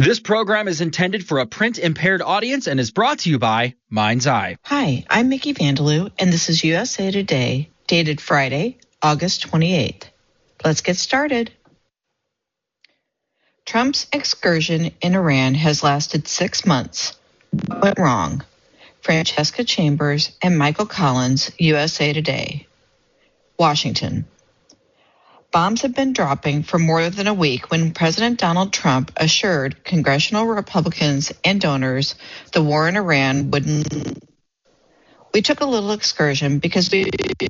This program is intended for a print-impaired audience and is brought to you by Mind's Eye. Hi, I'm Mickey Vandeloo, and this is USA Today, dated Friday, August 28th. Let's get started. Trump's excursion in Iran has lasted 6 months. What went wrong? Francesca Chambers and Michael Collins, USA Today. Washington. Bombs have been dropping for more than a week when President Donald Trump assured congressional Republicans and donors the war in Iran wouldn't. We took a little excursion because we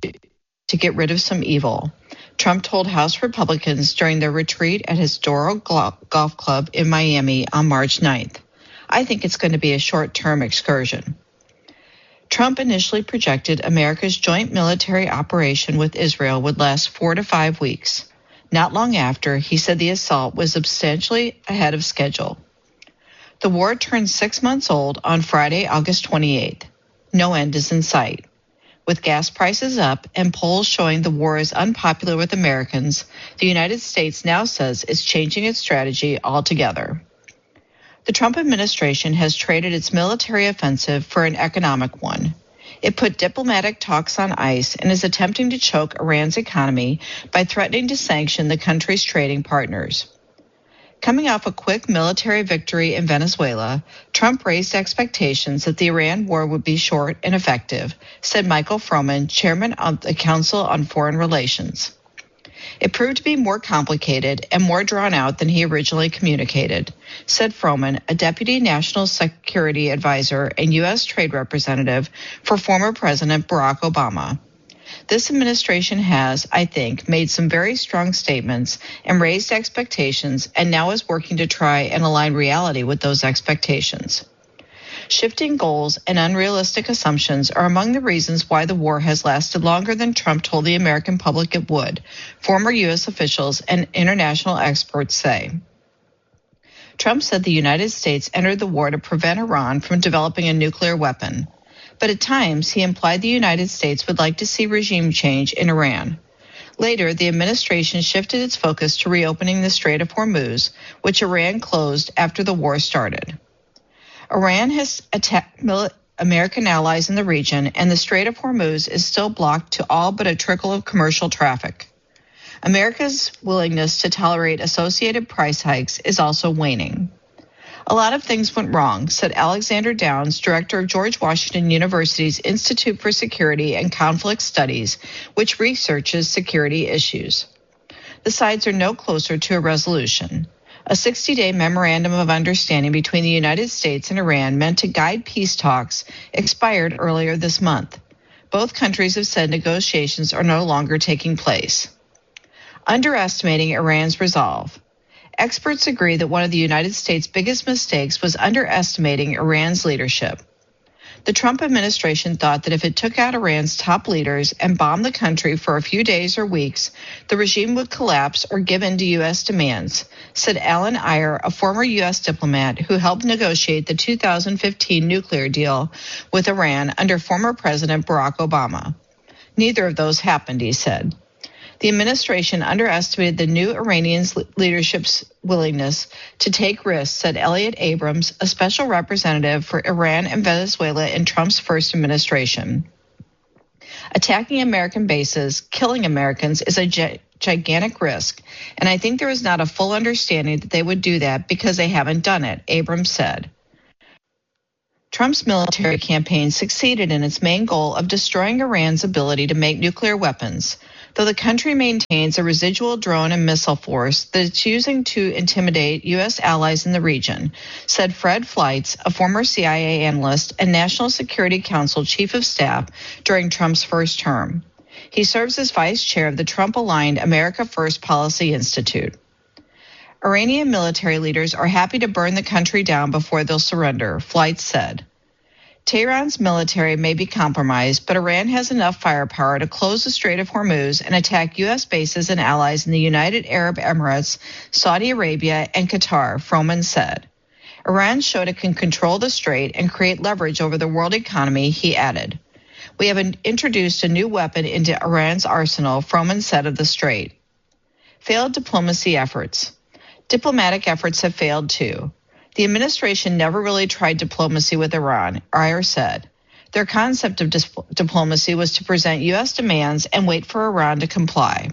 to get rid of some evil, Trump told House Republicans during their retreat at his Doral Golf Club in Miami on March 9th. I think it's going to be a short-term excursion. Trump initially projected America's joint military operation with Israel would last 4 to 5 weeks. Not long after, he said the assault was substantially ahead of schedule. The war turned 6 months old on Friday, August 28th. No end is in sight. With gas prices up and polls showing the war is unpopular with Americans, the United States now says it's changing its strategy altogether. The Trump administration has traded its military offensive for an economic one. It put diplomatic talks on ice and is attempting to choke Iran's economy by threatening to sanction the country's trading partners. Coming off a quick military victory in Venezuela, Trump raised expectations that the Iran war would be short and effective, said Michael Froman, chairman of the Council on Foreign Relations. It proved to be more complicated and more drawn out than he originally communicated, said Froman, a deputy national security advisor and U.S. trade representative for former President Barack Obama. This administration has, I think, made some very strong statements and raised expectations and now is working to try and align reality with those expectations. Shifting goals and unrealistic assumptions are among the reasons why the war has lasted longer than Trump told the American public it would, former U.S. officials and international experts say. Trump said the United States entered the war to prevent Iran from developing a nuclear weapon. But at times, he implied the United States would like to see regime change in Iran. Later, the administration shifted its focus to reopening the Strait of Hormuz, which Iran closed after the war started. Iran has attacked American allies in the region, and the Strait of Hormuz is still blocked to all but a trickle of commercial traffic. America's willingness to tolerate associated price hikes is also waning. A lot of things went wrong, said Alexander Downs, director of George Washington University's Institute for Security and Conflict Studies, which researches security issues. The sides are no closer to a resolution. A 60-day memorandum of understanding between the United States and Iran meant to guide peace talks expired earlier this month. Both countries have said negotiations are no longer taking place. Underestimating Iran's resolve. Experts agree that one of the United States' biggest mistakes was underestimating Iran's leadership. The Trump administration thought that if it took out Iran's top leaders and bombed the country for a few days or weeks, the regime would collapse or give in to U.S. demands, said Alan Iyer, a former U.S. diplomat who helped negotiate the 2015 nuclear deal with Iran under former President Barack Obama. Neither of those happened, he said. The administration underestimated the new Iranian leadership's willingness to take risks, said Elliot Abrams, a special representative for Iran and Venezuela in Trump's first administration. Attacking American bases, killing Americans, is a gigantic risk, and I think there is not a full understanding that they would do that because they haven't done it, Abrams said. Trump's military campaign succeeded in its main goal of destroying Iran's ability to make nuclear weapons, though the country maintains a residual drone and missile force that it's using to intimidate U.S. allies in the region, said Fred Fleitz, a former CIA analyst and National Security Council chief of staff during Trump's first term. He serves as vice chair of the Trump-aligned America First Policy Institute. Iranian military leaders are happy to burn the country down before they'll surrender, Fleitz said. Tehran's military may be compromised, but Iran has enough firepower to close the Strait of Hormuz and attack U.S. bases and allies in the United Arab Emirates, Saudi Arabia, and Qatar, Froman said. Iran showed it can control the strait and create leverage over the world economy, he added. We have introduced a new weapon into Iran's arsenal, Froman said of the strait. Failed diplomacy efforts. Diplomatic efforts have failed too. The administration never really tried diplomacy with Iran, Ayer said. Their concept of diplomacy was to present U.S. demands and wait for Iran to comply.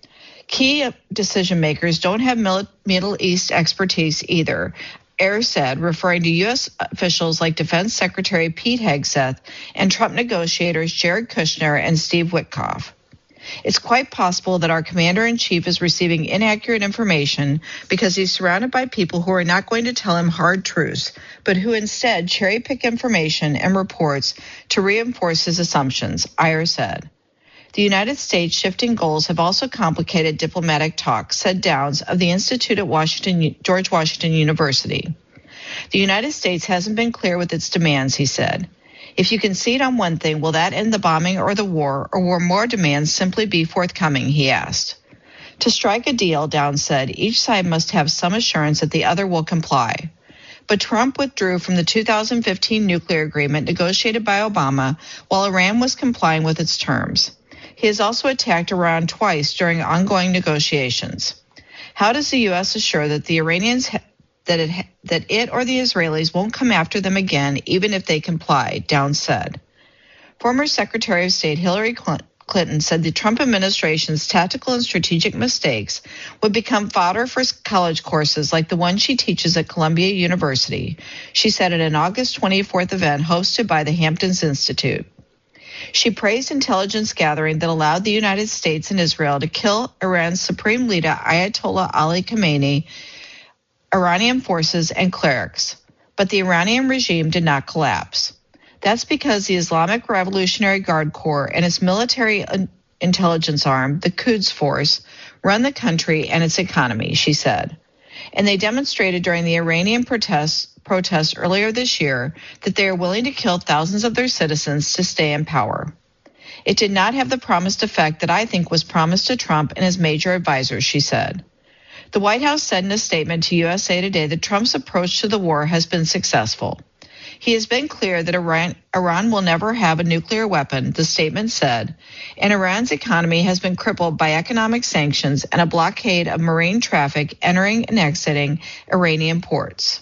Key decision makers don't have Middle East expertise either, Ayer said, referring to U.S. officials like Defense Secretary Pete Hegseth and Trump negotiators Jared Kushner and Steve Witkoff. It's quite possible that our commander-in-chief is receiving inaccurate information because he's surrounded by people who are not going to tell him hard truths, but who instead cherry-pick information and reports to reinforce his assumptions, Ayer said. The United States' shifting goals have also complicated diplomatic talks, said Downs of the Institute at George Washington University. The United States hasn't been clear with its demands, he said. If you concede on one thing, will that end the bombing or the war, or will more demands simply be forthcoming, he asked. To strike a deal, Downs said, each side must have some assurance that the other will comply. But Trump withdrew from the 2015 nuclear agreement negotiated by Obama while Iran was complying with its terms. He has also attacked Iran twice during ongoing negotiations. How does the U.S. assure that the Iranians that it or the Israelis won't come after them again, even if they comply, Downs said. Former Secretary of State Hillary Clinton said the Trump administration's tactical and strategic mistakes would become fodder for college courses like the one she teaches at Columbia University, she said at an August 24th event hosted by the Hamptons Institute. She praised intelligence gathering that allowed the United States and Israel to kill Iran's supreme leader Ayatollah Ali Khamenei, Iranian forces, and clerics. But the Iranian regime did not collapse. That's because the Islamic Revolutionary Guard Corps and its military intelligence arm, the Quds Force, run the country and its economy, she said. And they demonstrated during the Iranian protests earlier this year that they are willing to kill thousands of their citizens to stay in power. It did not have the promised effect that I think was promised to Trump and his major advisors, she said. The White House said in a statement to USA Today that Trump's approach to the war has been successful. He has been clear that Iran will never have a nuclear weapon, the statement said, and Iran's economy has been crippled by economic sanctions and a blockade of marine traffic entering and exiting Iranian ports.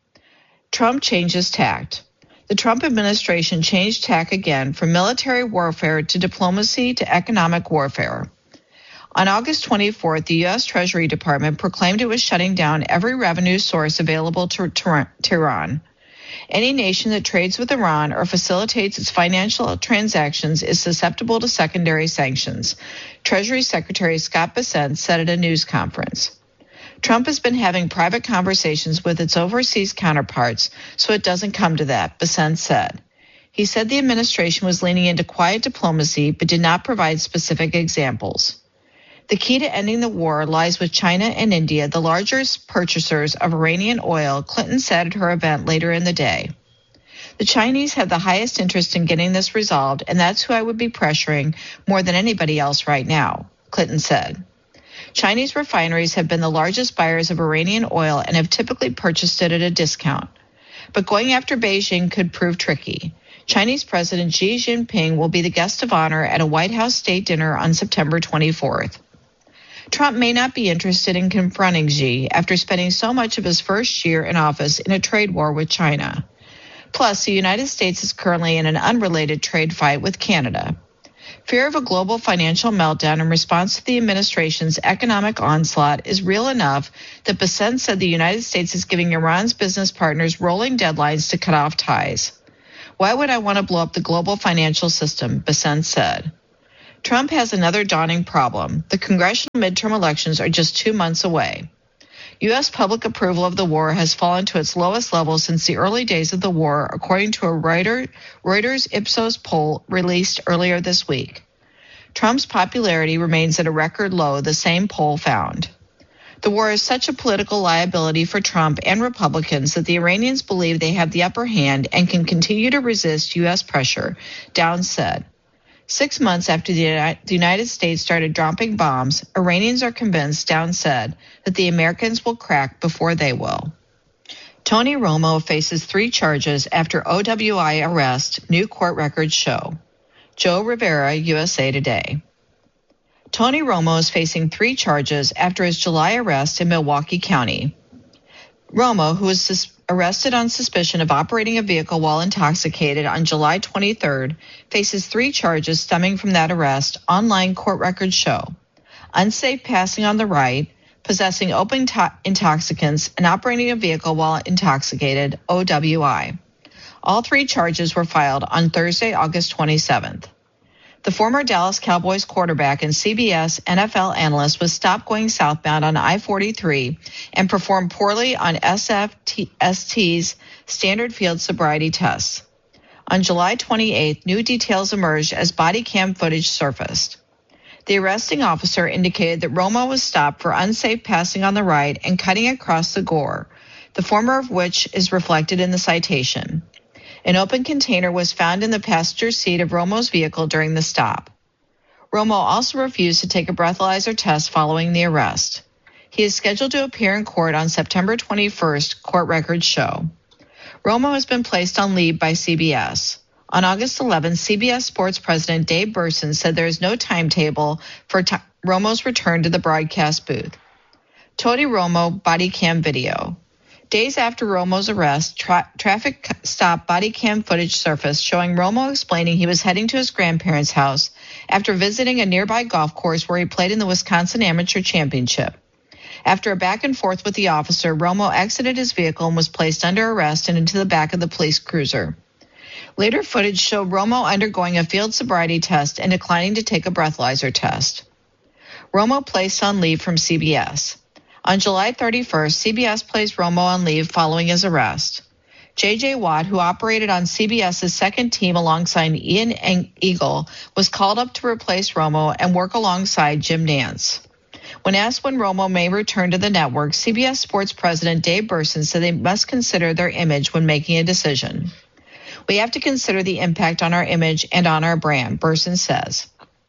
Trump changes tact. The Trump administration changed tack again from military warfare to diplomacy to economic warfare. On August 24th, the U.S. Treasury Department proclaimed it was shutting down every revenue source available to Iran. Any nation that trades with Iran or facilitates its financial transactions is susceptible to secondary sanctions, Treasury Secretary Scott Bessent said at a news conference. Trump has been having private conversations with its overseas counterparts, so it doesn't come to that, Bessent said. He said the administration was leaning into quiet diplomacy but did not provide specific examples. The key to ending the war lies with China and India, the largest purchasers of Iranian oil, Clinton said at her event later in the day. The Chinese have the highest interest in getting this resolved, and that's who I would be pressuring more than anybody else right now, Clinton said. Chinese refineries have been the largest buyers of Iranian oil and have typically purchased it at a discount. But going after Beijing could prove tricky. Chinese President Xi Jinping will be the guest of honor at a White House state dinner on September 24th. Trump may not be interested in confronting Xi after spending so much of his first year in office in a trade war with China. Plus, the United States is currently in an unrelated trade fight with Canada. Fear of a global financial meltdown in response to the administration's economic onslaught is real enough that Bessent said the United States is giving Iran's business partners rolling deadlines to cut off ties. Why would I want to blow up the global financial system, Bessent said. Trump has another daunting problem. The congressional midterm elections are just 2 months away. U.S. public approval of the war has fallen to its lowest level since the early days of the war, according to a Reuters Ipsos poll released earlier this week. Trump's popularity remains at a record low, the same poll found. The war is such a political liability for Trump and Republicans that the Iranians believe they have the upper hand and can continue to resist U.S. pressure, Downs said. 6 months after the United States started dropping bombs, Iranians are convinced, Downs said, that the Americans will crack before they will. Tony Romo faces 3 charges after OWI arrest, new court records show. Joe Rivera, USA Today. Tony Romo is facing 3 charges after his July arrest in Milwaukee County. Romo, who was arrested on suspicion of operating a vehicle while intoxicated on July 23rd, faces 3 charges stemming from that arrest, online court records show: unsafe passing on the right, possessing open intoxicants, and operating a vehicle while intoxicated, OWI. All 3 charges were filed on Thursday, August 27th. The former Dallas Cowboys quarterback and CBS NFL analyst was stopped going southbound on I-43 and performed poorly on SFT's standard field sobriety tests. On July 28th, new details emerged as body cam footage surfaced. The arresting officer indicated that Romo was stopped for unsafe passing on the right and cutting across the gore, the former of which is reflected in the citation. An open container was found in the passenger seat of Romo's vehicle during the stop. Romo also refused to take a breathalyzer test following the arrest. He is scheduled to appear in court on September 21st, court records show. Romo has been placed on leave by CBS. On August 11th, CBS Sports President Dave Burson said there is no timetable for Romo's return to the broadcast booth. Tony Romo body cam video. Days after Romo's arrest, traffic stop body cam footage surfaced showing Romo explaining he was heading to his grandparents' house after visiting a nearby golf course where he played in the Wisconsin Amateur Championship. After a back and forth with the officer, Romo exited his vehicle and was placed under arrest and into the back of the police cruiser. Later footage showed Romo undergoing a field sobriety test and declining to take a breathalyzer test. Romo placed on leave from CBS. On July 31st, CBS placed Romo on leave following his arrest. J.J. Watt, who operated on CBS's second team alongside Ian Eagle, was called up to replace Romo and work alongside Jim Nantz. When asked when Romo may return to the network, CBS Sports President Dave Burson said they must consider their image when making a decision. We have to consider the impact on our image and on our brand, Burson says.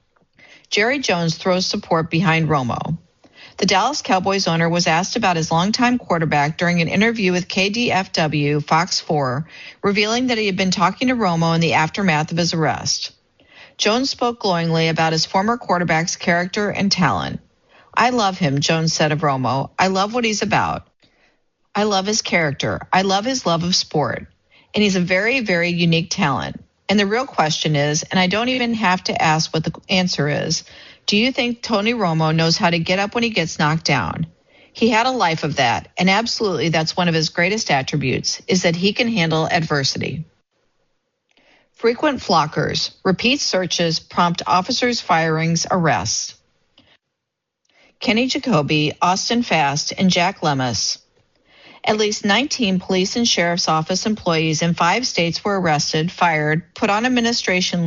Jerry Jones throws support behind Romo. The Dallas Cowboys owner was asked about his longtime quarterback during an interview with KDFW Fox 4, revealing that he had been talking to Romo in the aftermath of his arrest. Jones spoke glowingly about his former quarterback's character and talent. "I love him," Jones said of Romo. "I love what he's about. I love his character. I love his love of sport. And he's a very, very unique talent. And the real question is, and I don't even have to ask what the answer is, do you think Tony Romo knows how to get up when he gets knocked down? He had a life of that, and absolutely that's one of his greatest attributes, is that he can handle adversity." Frequent flockers. Repeat searches prompt officers' firings, arrests. Kenny Jacoby, Austin Fast, and Jack Lemus. At least 19 police and sheriff's office employees in 5 states were arrested, fired, put on administrative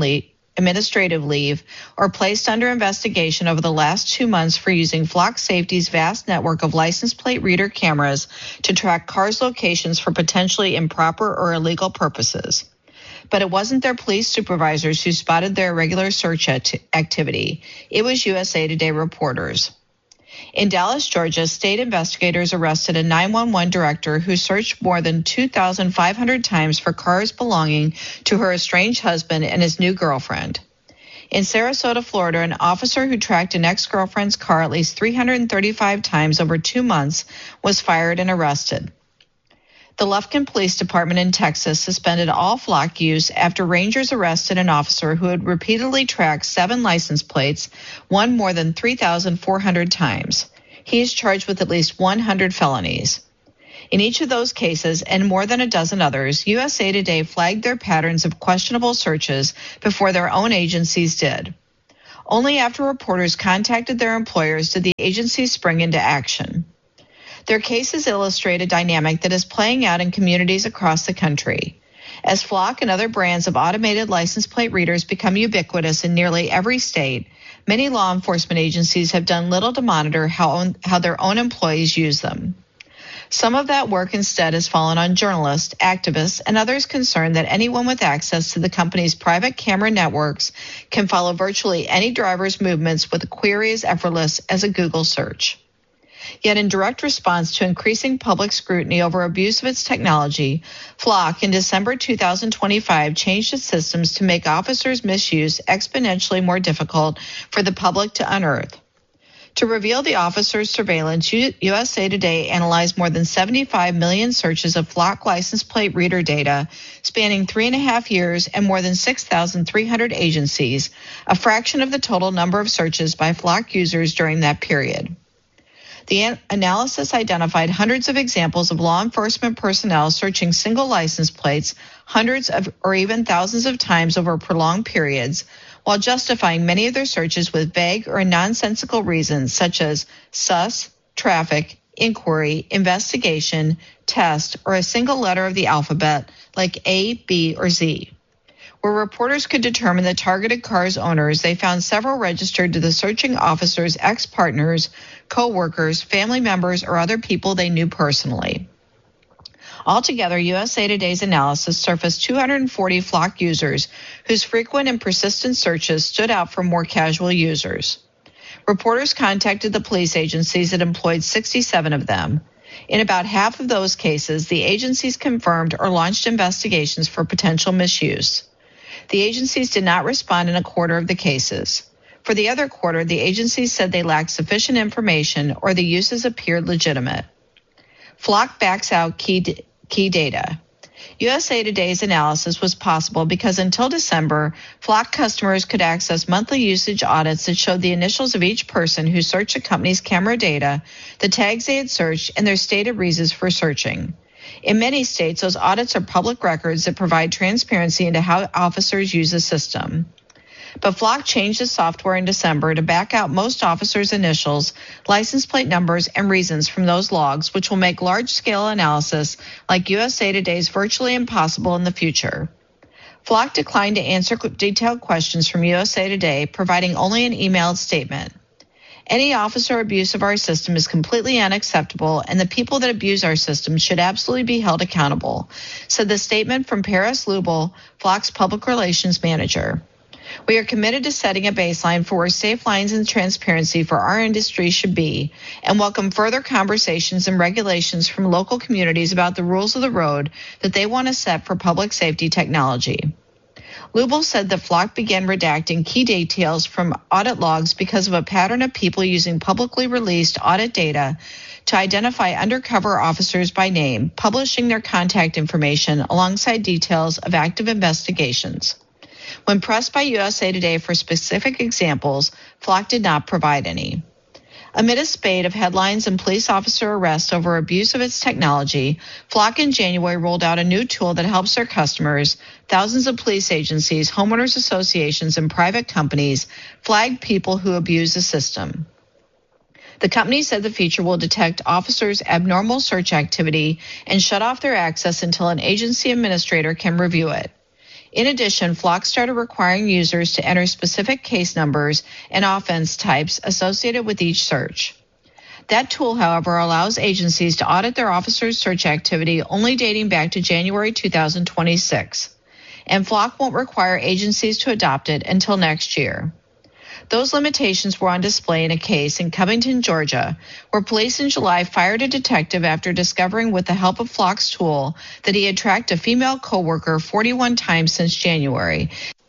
leave, or placed under investigation over the last 2 months for using Flock Safety's vast network of license plate reader cameras to track cars' locations for potentially improper or illegal purposes. But it wasn't their police supervisors who spotted their irregular search activity. It was USA Today reporters. In Dallas, Georgia, state investigators arrested a 911 director who searched more than 2,500 times for cars belonging to her estranged husband and his new girlfriend. In Sarasota, Florida, an officer who tracked an ex-girlfriend's car at least 335 times over 2 months was fired and arrested. The Lufkin Police Department in Texas suspended all Flock use after Rangers arrested an officer who had repeatedly tracked 7 license plates, one more than 3,400 times. He is charged with at least 100 felonies. In each of those cases, and more than a dozen others, USA Today flagged their patterns of questionable searches before their own agencies did. Only after reporters contacted their employers did the agencies spring into action. Their cases illustrate a dynamic that is playing out in communities across the country. As Flock and other brands of automated license plate readers become ubiquitous in nearly every state, many law enforcement agencies have done little to monitor how their own employees use them. Some of that work instead has fallen on journalists, activists, and others concerned that anyone with access to the company's private camera networks can follow virtually any driver's movements with a query as effortless as a Google search. Yet in direct response to increasing public scrutiny over abuse of its technology, Flock in December 2025 changed its systems to make officers' misuse exponentially more difficult for the public to unearth. To reveal the officer's surveillance, USA Today analyzed more than 75 million searches of Flock license plate reader data spanning 3.5 years and more than 6,300 agencies, a fraction of the total number of searches by Flock users during that period. The analysis identified hundreds of examples of law enforcement personnel searching single license plates hundreds of or even thousands of times over prolonged periods, while justifying many of their searches with vague or nonsensical reasons such as sus, traffic, inquiry, investigation, test, or a single letter of the alphabet like A, B, or Z. Where reporters could determine the targeted car's owners, they found several registered to the searching officers' ex-partners, co-workers, family members, or other people they knew personally. Altogether, USA Today's analysis surfaced 240 Flock users whose frequent and persistent searches stood out from more casual users. Reporters contacted the police agencies that employed 67 of them. In about half of those cases, the agencies confirmed or launched investigations for potential misuse. The agencies did not respond in a quarter of the cases. For the other quarter, the agencies said they lacked sufficient information or the uses appeared legitimate. Flock backs out key data. USA Today's analysis was possible because until December, Flock customers could access monthly usage audits that showed the initials of each person who searched a company's camera data, the tags they had searched, and their stated reasons for searching. In many states, those audits are public records that provide transparency into how officers use the system. But Flock changed the software in December to back out most officers' initials, license plate numbers, and reasons from those logs, which will make large-scale analysis like USA Today's virtually impossible in the future. Flock declined to answer detailed questions from USA Today, providing only an emailed statement. Any officer abuse of our system is completely unacceptable, and the people that abuse our system should absolutely be held accountable, said the statement from Paris Lubel, Flock's public relations manager. We are committed to setting a baseline for where safe lines and transparency for our industry should be, and welcome further conversations and regulations from local communities about the rules of the road that they want to set for public safety technology. Lubel said that Flock began redacting key details from audit logs because of a pattern of people using publicly released audit data to identify undercover officers by name, publishing their contact information alongside details of active investigations. When pressed by USA Today for specific examples, Flock did not provide any. Amid a spate of headlines and police officer arrests over abuse of its technology, Flock in January rolled out a new tool that helps their customers, thousands of police agencies, homeowners associations, and private companies flag people who abuse the system. The company said the feature will detect officers' abnormal search activity and shut off their access until an agency administrator can review it. In addition, Flock started requiring users to enter specific case numbers and offense types associated with each search. That tool, however, allows agencies to audit their officers' search activity only dating back to January 2026, and Flock won't require agencies to adopt it until next year. Those limitations were on display in a case in Covington, Georgia, where police in July fired a detective after discovering with the help of Flock's tool that he had tracked a female coworker 41 times since January,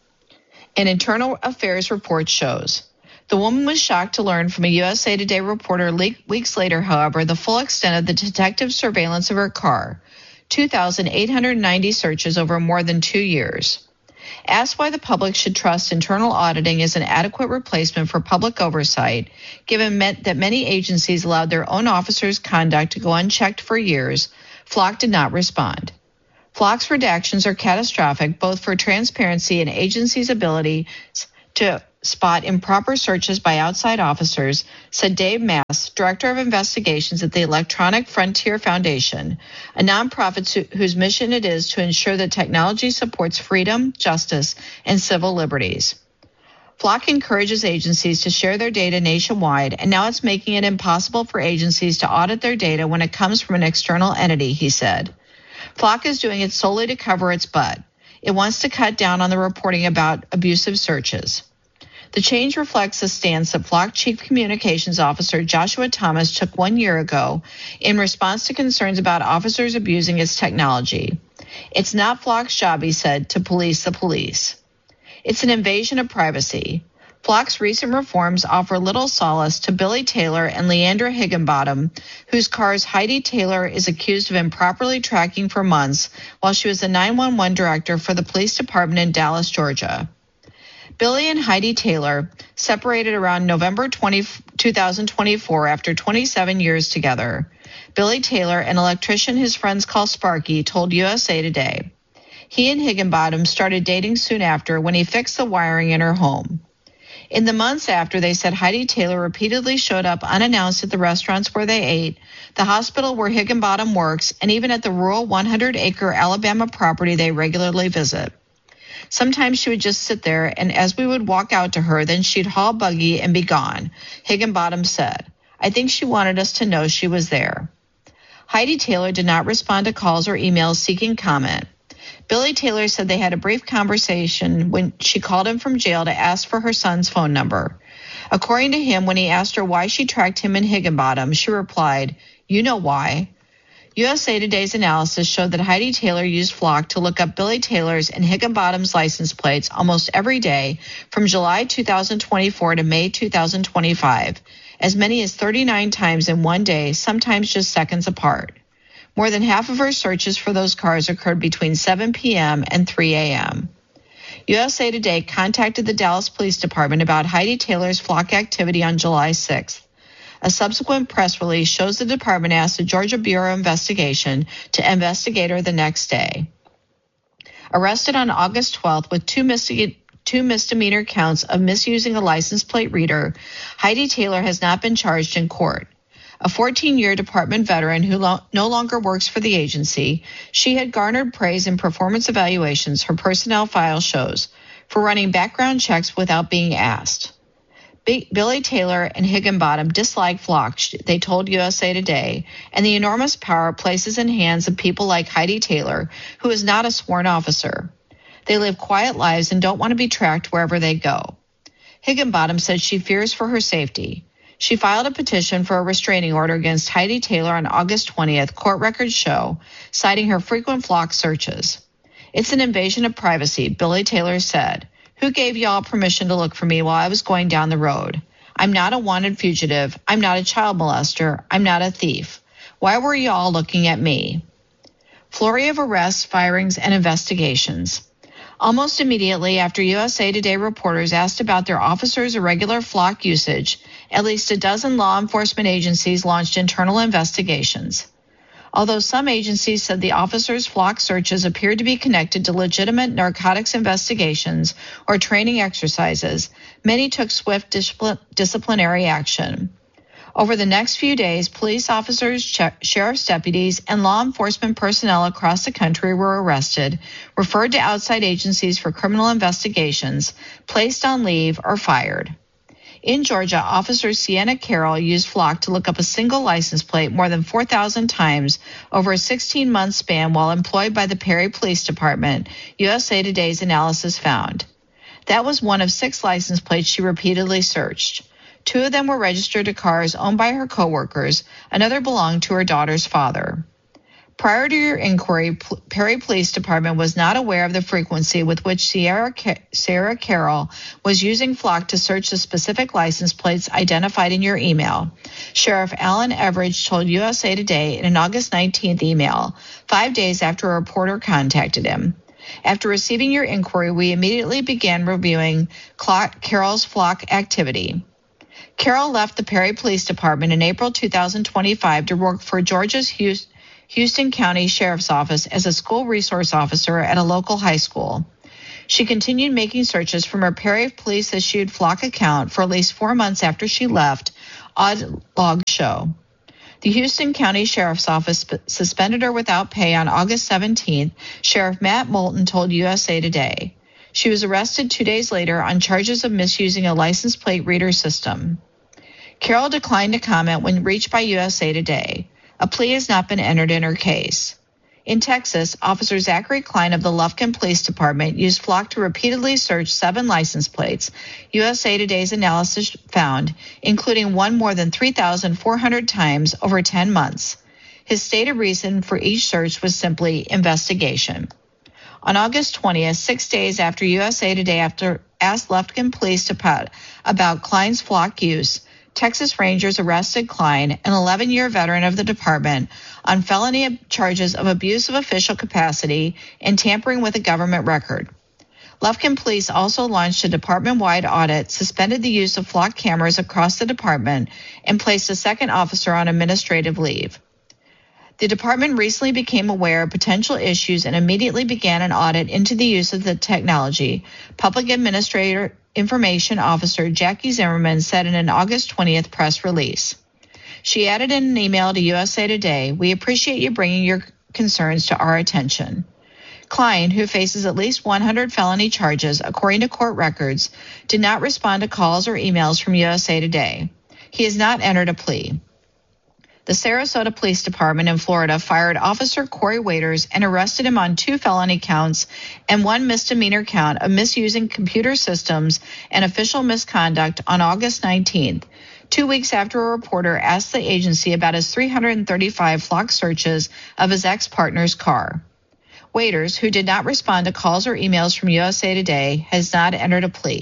an internal affairs report shows. The woman was shocked to learn from a USA Today reporter weeks later, however, the full extent of the detective's surveillance of her car, 2,890 searches over more than 2 years. Asked why the public should trust internal auditing as an adequate replacement for public oversight, given that many agencies allowed their own officers' conduct to go unchecked for years, Flock did not respond. Flock's redactions are catastrophic both for transparency and agencies' ability to spot improper searches by outside officers, said Dave Mass, Director of Investigations at the Electronic Frontier Foundation, a nonprofit whose mission it is to ensure that technology supports freedom, justice, and civil liberties. Flock encourages agencies to share their data nationwide, and now it's making it impossible for agencies to audit their data when it comes from an external entity, he said. Flock is doing it solely to cover its butt. It wants to cut down on the reporting about abusive searches. The change reflects the stance that Flock Chief Communications Officer Joshua Thomas took 1 year ago in response to concerns about officers abusing its technology. It's not Flock's job, he said, to police the police. It's an invasion of privacy. Flock's recent reforms offer little solace to Billy Taylor and Leandra Higginbottom, whose cars Heidi Taylor is accused of improperly tracking for months while she was the 911 director for the police department in Dallas, Georgia. Billy and Heidi Taylor separated around November 2024 after 27 years together. Billy Taylor, an electrician his friends call Sparky, told USA Today. He and Higginbottom started dating soon after when he fixed the wiring in her home. In the months after, they said Heidi Taylor repeatedly showed up unannounced at the restaurants where they ate, the hospital where Higginbottom works, and even at the rural 100-acre Alabama property they regularly visit. Sometimes she would just sit there, and as we would walk out to her, then she'd haul buggy and be gone, Higginbottom said. I think she wanted us to know she was there. Heidi Taylor did not respond to calls or emails seeking comment. Billy Taylor said they had a brief conversation when she called him from jail to ask for her son's phone number. According to him, when he asked her why she tracked him in Higginbottom, she replied, "You know why." USA Today's analysis showed that Heidi Taylor used Flock to look up Billy Taylor's and Higginbottom's license plates almost every day from July 2024 to May 2025, as many as 39 times in one day, sometimes just seconds apart. More than half of her searches for those cars occurred between 7 p.m. and 3 a.m. USA Today contacted the Dallas Police Department about Heidi Taylor's Flock activity on July 6th. A subsequent press release shows the department asked the Georgia Bureau of Investigation to investigate her the next day. Arrested on August 12th with two misdemeanor counts of misusing a license plate reader, Heidi Taylor has not been charged in court. A 14-year department veteran who no longer works for the agency, she had garnered praise in performance evaluations, her personnel file shows, for running background checks without being asked. Billy Taylor and Higginbottom dislike Flock, they told USA Today, and the enormous power places in hands of people like Heidi Taylor, who is not a sworn officer. They live quiet lives and don't want to be tracked wherever they go. Higginbottom said she fears for her safety. She filed a petition for a restraining order against Heidi Taylor on August 20th, court records show, citing her frequent Flock searches. It's an invasion of privacy, Billy Taylor said. Who gave y'all permission to look for me while I was going down the road? I'm not a wanted fugitive. I'm not a child molester. I'm not a thief. Why were y'all looking at me? Flurry of arrests, firings, and investigations. Almost immediately after USA Today reporters asked about their officers' irregular Flock usage, at least a dozen law enforcement agencies launched internal investigations. Although some agencies said the officers' Flock searches appeared to be connected to legitimate narcotics investigations or training exercises, many took swift disciplinary action. Over the next few days, police officers, sheriff's deputies, and law enforcement personnel across the country were arrested, referred to outside agencies for criminal investigations, placed on leave, or fired. In Georgia, Officer Sienna Carroll used Flock to look up a single license plate more than 4,000 times over a 16-month span while employed by the Perry Police Department, USA Today's analysis found. That was one of 6 license plates she repeatedly searched. 2 of them were registered to cars owned by her coworkers. Another belonged to her daughter's father. Prior to your inquiry, Perry Police Department was not aware of the frequency with which Sarah Carroll was using Flock to search the specific license plates identified in your email. Sheriff Alan Everidge told USA Today in an August 19th email, 5 days after a reporter contacted him. After receiving your inquiry, we immediately began reviewing Carroll's Flock activity. Carroll left the Perry Police Department in April 2025 to work for Georgia's Houston County Sheriff's Office as a school resource officer at a local high school. She continued making searches from her Perry Police-issued Flock account for at least 4 months after she left, odd logs show. The Houston County Sheriff's Office suspended her without pay on August 17th, Sheriff Matt Moulton told USA Today. She was arrested 2 days later on charges of misusing a license plate reader system. Carroll declined to comment when reached by USA Today. A plea has not been entered in her case. In Texas, Officer Zachary Klein of the Lufkin Police Department used Flock to repeatedly search 7 license plates, USA Today's analysis found, including one more than 3,400 times over 10 months. His stated reason for each search was simply investigation. On August 20th, 6 days after USA Today asked Lufkin Police Department about Klein's flock use, Texas Rangers arrested Klein, an 11-year veteran of the department, on felony charges of abuse of official capacity and tampering with a government record. Lufkin Police also launched a department-wide audit, suspended the use of flock cameras across the department, and placed a second officer on administrative leave. The department recently became aware of potential issues and immediately began an audit into the use of the technology, Public Administrator Information Officer Jackie Zimmerman said in an August 20th press release. She added in an email to USA Today, "We appreciate you bringing your concerns to our attention." Klein, who faces at least 100 felony charges, according to court records, did not respond to calls or emails from USA Today. He has not entered a plea. The Sarasota Police Department in Florida fired Officer Corey Waiters and arrested him on 2 felony counts and 1 misdemeanor count of misusing computer systems and official misconduct on August 19th, 2 weeks after a reporter asked the agency about his 335 flock searches of his ex-partner's car. Waiters, who did not respond to calls or emails from USA Today, has not entered a plea.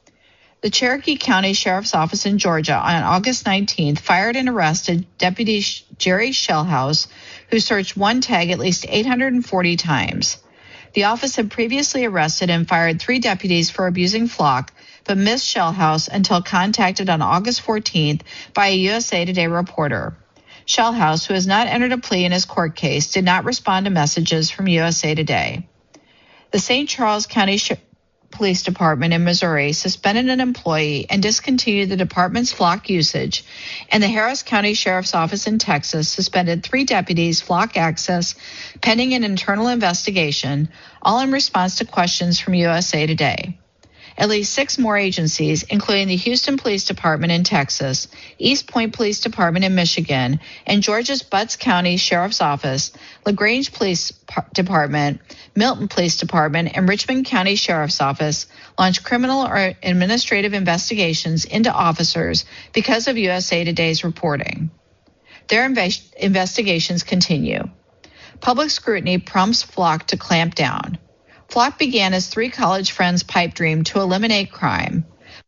The Cherokee County Sheriff's Office in Georgia on August 19th fired and arrested Deputy Jerry Shellhouse, who searched one tag at least 840 times. The office had previously arrested and fired 3 deputies for abusing flock, but missed Shellhouse until contacted on August 14th by a USA Today reporter. Shellhouse, who has not entered a plea in his court case, did not respond to messages from USA Today. The St. Charles County Police Department in Missouri suspended an employee and discontinued the department's flock usage, and the Harris County Sheriff's Office in Texas suspended 3 deputies' flock access pending an internal investigation, all in response to questions from USA Today. At least 6 more agencies, including the Houston Police Department in Texas, East Point Police Department in Michigan, and Georgia's Butts County Sheriff's Office, LaGrange Police Department, Milton Police Department, and Richmond County Sheriff's Office, launched criminal or administrative investigations into officers because of USA Today's reporting. Their investigations continue. Public scrutiny prompts Flock to clamp down. Flock began as 3 college friends' pipe dream to eliminate crime.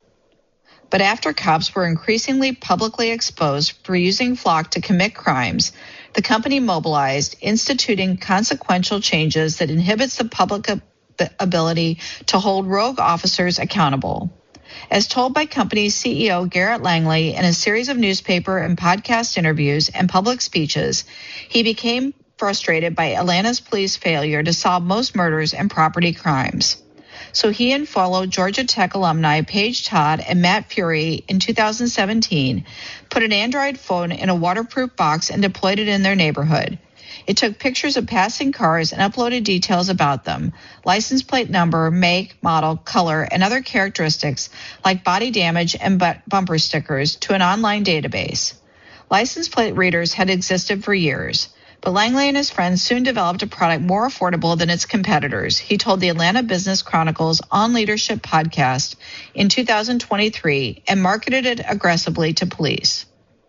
But after cops were increasingly publicly exposed for using Flock to commit crimes, the company mobilized, instituting consequential changes that inhibits the public ability to hold rogue officers accountable. As told by company's CEO Garrett Langley in a series of newspaper and podcast interviews and public speeches, he became frustrated by Atlanta's police failure to solve most murders and property crimes. So he and fellow Georgia Tech alumni Paige Todd and Matt Fury in 2017 put an Android phone in a waterproof box and deployed it in their neighborhood. It took pictures of passing cars and uploaded details about them, license plate number, make, model, color, and other characteristics like body damage and bumper stickers to an online database. License plate readers had existed for years. But Langley and his friends soon developed a product more affordable than its competitors, he told the Atlanta Business Chronicle's On Leadership podcast in 2023, and marketed it aggressively to police.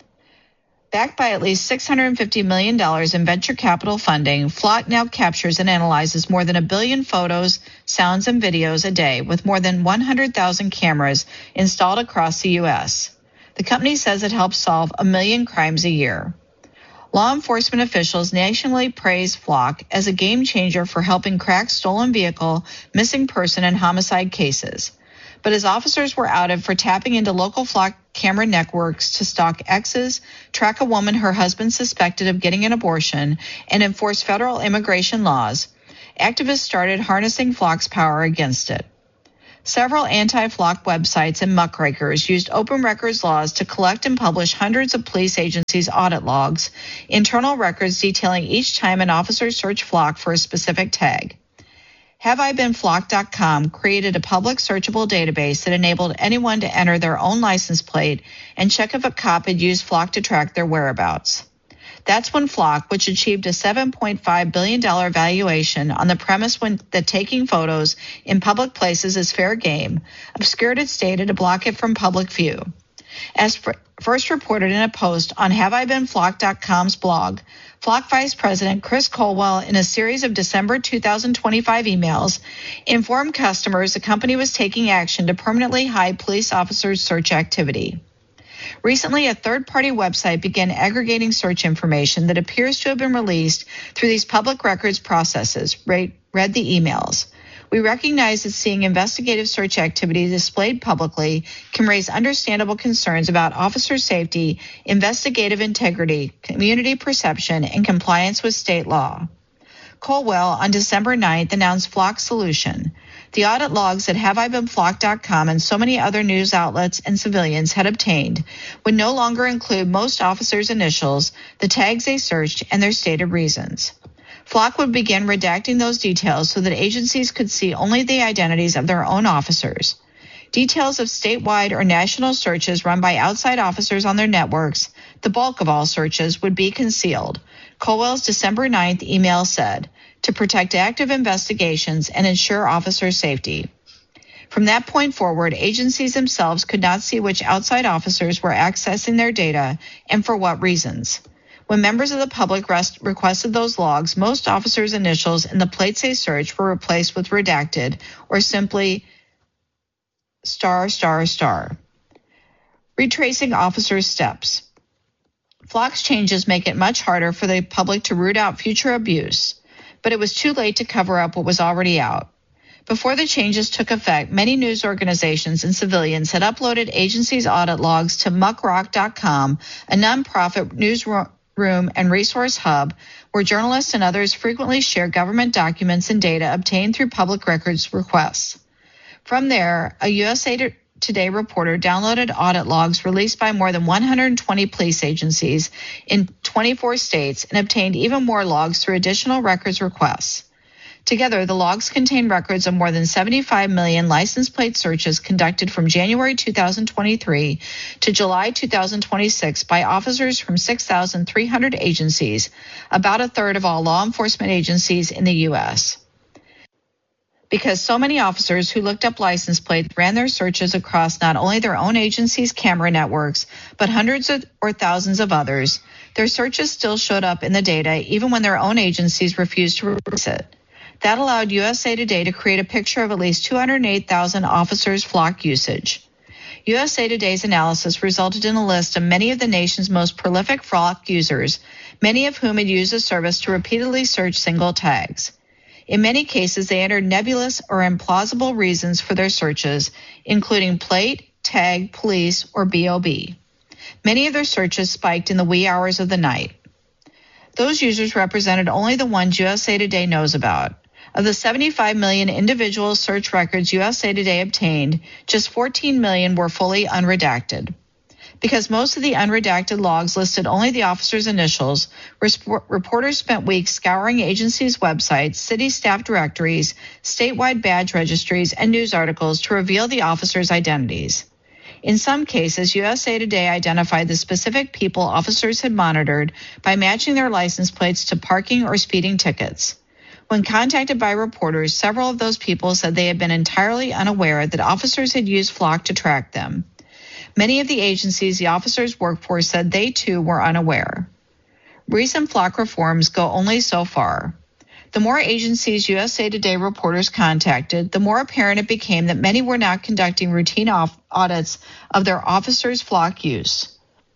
Backed by at least $650 million in venture capital funding, Flock now captures and analyzes more than 1 billion photos, sounds, and videos a day with more than 100,000 cameras installed across the U.S. The company says it helps solve 1 million crimes a year. Law enforcement officials nationally praise Flock as a game changer for helping crack stolen vehicle, missing person, and homicide cases. But as officers were outed for tapping into local Flock camera networks to stalk exes, track a woman her husband suspected of getting an abortion, and enforce federal immigration laws, activists started harnessing Flock's power against it. Several anti-Flock websites and muckrakers used open records laws to collect and publish hundreds of police agencies' audit logs, internal records detailing each time an officer searched Flock for a specific tag. HaveIBeenFlock.com created a public searchable database that enabled anyone to enter their own license plate and check if a cop had used Flock to track their whereabouts. That's when Flock, which achieved a $7.5 billion valuation on the premise that taking photos in public places is fair game, obscured its data to block it from public view. As first reported in a post on HaveIBeenFlocked.com's blog. Flock Vice President Chris Colwell, in a series of December 2025 emails, informed customers the company was taking action to permanently hide police officers' search activity. Recently, a third-party website began aggregating search information that appears to have been released through these public records processes. Read the emails. We recognize that seeing investigative search activity displayed publicly can raise understandable concerns about officer safety, investigative integrity, community perception, and compliance with state law. Colwell, on December 9th, announced Flock's solution. The audit logs that HaveIBeenFlocked.com and so many other news outlets and civilians had obtained would no longer include most officers' initials, the tags they searched, and their stated reasons. Flock would begin redacting those details so that agencies could see only the identities of their own officers. Details of statewide or national searches run by outside officers on their networks, the bulk of all searches, would be concealed. Colwell's December 9th email said, to protect active investigations and ensure officer safety. From that point forward, agencies themselves could not see which outside officers were accessing their data and for what reasons. When members of the public requested those logs, most officers' initials in the plates they searched were replaced with redacted or simply ... Retracing officers' steps. Flock's changes make it much harder for the public to root out future abuse, but it was too late to cover up what was already out. Before the changes took effect, many news organizations and civilians had uploaded agencies' audit logs to muckrock.com, a nonprofit newsroom and resource hub where journalists and others frequently share government documents and data obtained through public records requests. From there, a USA Today reporter downloaded audit logs released by more than 120 police agencies in 24 states and obtained even more logs through additional records requests. Together, the logs contain records of more than 75 million license plate searches conducted from January 2023 to July 2026 by officers from 6,300 agencies, about a third of all law enforcement agencies in the U.S. Because so many officers who looked up license plates ran their searches across not only their own agency's camera networks, but hundreds or thousands of others, their searches still showed up in the data even when their own agencies refused to release it. That allowed USA Today to create a picture of at least 208,000 officers' Flock usage. USA Today's analysis resulted in a list of many of the nation's most prolific Flock users, many of whom had used the service to repeatedly search single tags. In many cases, they entered nebulous or implausible reasons for their searches, including plate, tag, police, or BOB. Many of their searches spiked in the wee hours of the night. Those users represented only the ones USA Today knows about. Of the 75 million individual search records USA Today obtained, just 14 million were fully unredacted. Because most of the unredacted logs listed only the officer's initials, reporters spent weeks scouring agencies' websites, city staff directories, statewide badge registries, and news articles to reveal the officers' identities. In some cases, USA Today identified the specific people officers had monitored by matching their license plates to parking or speeding tickets. When contacted by reporters, several of those people said they had been entirely unaware that officers had used Flock to track them. Many of the agencies the officers worked for said they too were unaware. Recent Flock reforms go only so far. The more agencies USA Today reporters contacted, the more apparent it became that many were not conducting routine audits of their officers' Flock use.